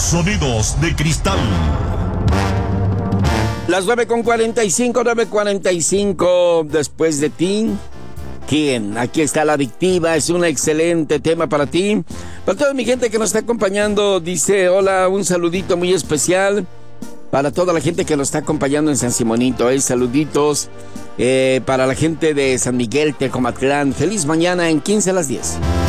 Sonidos de Cristal. Las 9:45, después de ti. ¿Quién? Aquí está La Adictiva, es un excelente tema para ti. Para toda mi gente que nos está acompañando, dice, hola, un saludito muy especial para toda la gente que nos está acompañando en San Simonito, saluditos para la gente de San Miguel, Tecomatlán. Feliz mañana en 15 a las 10.